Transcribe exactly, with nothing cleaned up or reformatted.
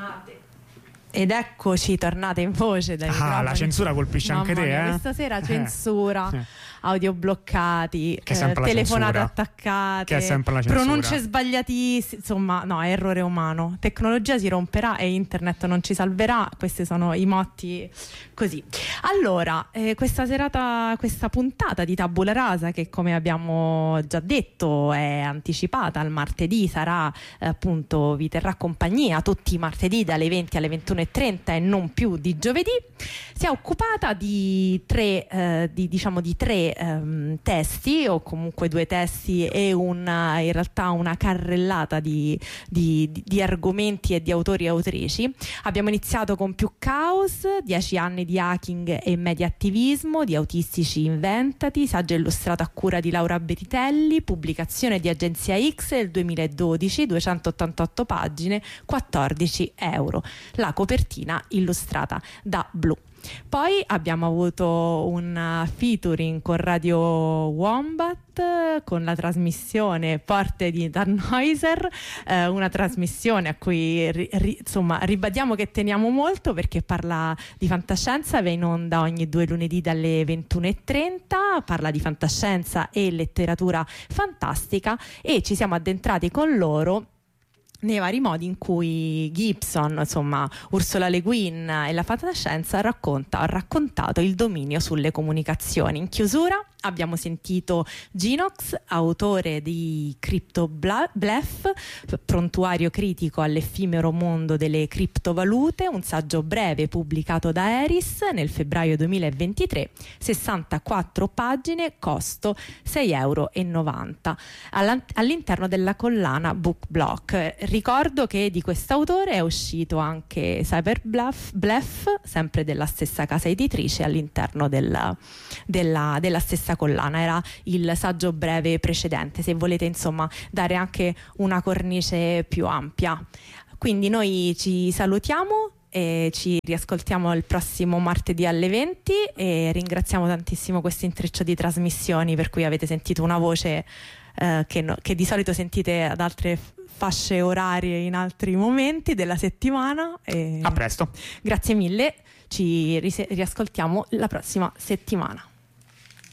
tornate. Ed eccoci tornate in voce dai Ah, microfoni. la censura colpisce Mamma anche te, mia, eh? questa sera censura, Eh. audio bloccati, Che è eh, sempre la telefonate censura. attaccate, Che è sempre la censura. pronunce sbagliatissime, insomma, no, è errore umano. Tecnologia si romperà e internet non ci salverà. Questi sono i motti così. Allora, eh, questa serata, questa puntata di Tabula Rasa, che come abbiamo già detto è anticipata al martedì, sarà eh, appunto, vi terrà compagnia tutti i martedì dalle venti alle ventuno e trenta e non più di giovedì. Si è occupata di tre, eh, di, diciamo di tre ehm, testi, o comunque due testi e una, in realtà una carrellata di, di, di, di argomenti e di autori e autrici. Abbiamo iniziato con Più Caos, dieci anni di hacking e media attivismo, di Autistici Inventati, saggio illustrato a cura di Laura Beritelli, pubblicazione di Agenzia X del duemiladodici, duecentottantotto pagine, quattordici euro. La copertina illustrata da Blu. Poi abbiamo avuto un featuring con Radio Wombat, con la trasmissione Porte di Tannhäuser, eh, una trasmissione a cui ri, ri, insomma ribadiamo che teniamo molto, perché parla di fantascienza, va in onda ogni due lunedì dalle ventuno e trenta, parla di fantascienza e letteratura fantastica, e ci siamo addentrati con loro nei vari modi in cui Gibson, insomma Ursula Le Guin e la fantascienza racconta, ha raccontato il dominio sulle comunicazioni. In chiusura abbiamo sentito Ginox, autore di Crypto Bluff, prontuario critico all'effimero mondo delle criptovalute, un saggio breve pubblicato da Eris nel febbraio duemilaventitré, sessantaquattro pagine, costo sei euro e novanta, all'interno della collana Book Block. Ricordo che di quest'autore è uscito anche Cyber Bluff, Bluff, sempre della stessa casa editrice, all'interno della, della, della stessa collana. Era il saggio breve precedente, se volete insomma dare anche una cornice più ampia. Quindi noi ci salutiamo e ci riascoltiamo il prossimo martedì alle venti, e ringraziamo tantissimo questo intreccio di trasmissioni per cui avete sentito una voce eh, che, no, che di solito sentite ad altre fasce orarie in altri momenti della settimana. E a presto, grazie mille, ci ris- riascoltiamo la prossima settimana.